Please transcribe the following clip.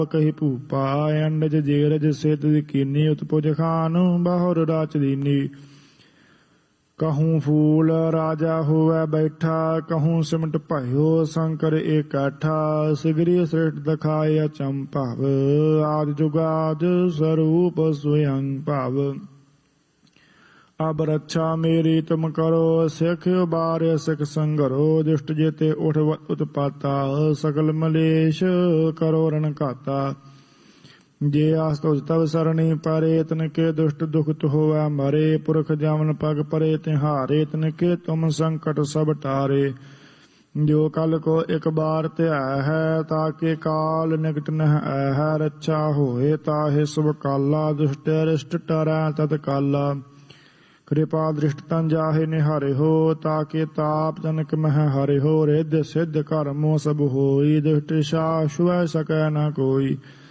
ਕਹੀ ਭੂਪਾ ਅੰਡਜ ਜੇਰਜ ਸਿੱਧ ਕੀਨੀ ਉਤਪੁਜ ਖਾਨ ਬਾਹੁਰ ਰਾਚ ਦੀਨੀ। कहूँ फूल राजा हुआ बैठा कहूँ सिमट भयो शंकर इकट्ठा। सिगरी श्रेष्ठ दिखाए अचंभव आदि जुगाद स्वरूप स्वयं भाव। अब रक्षा मेरी तुम करो सिख उबार सिख संगरो। दुष्ट जेते उठ उत्पाता सकल मलेश करो रण घाता। जे आस तुझ तब सरणी परे तन के दुष्ट दुखत होवै मरे। पुरख जावन पग परे तिहारे तन के तुम संकट सब टारे। जो कल को एक बार त्याह है ताके काल निकट नह है। रक्षा होए ताहे सुभ काला दुष्ट अरिष्ट टरै तत्काला। कृपा दृष्ट तन जाहे निहारे हो ताके ताप जनक मह हरे हो। रिद्ध सिद्ध कर्मो सब होई दुष्ट छुऐ सकै न कोई।